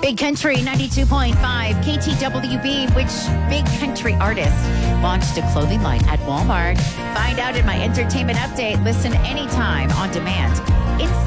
Big Country 92.5 KTWB. Which big country artist launched a clothing line at Walmart? Find out in my entertainment update. Listen anytime on demand.